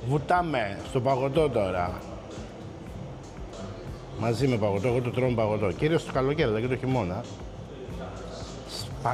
Βουτάμε στο παγωτό τώρα. Μαζί με παγωτό, εγώ το τρώω με παγωτό. Κυρίως το καλοκαίρι, αλλά και το χειμώνα.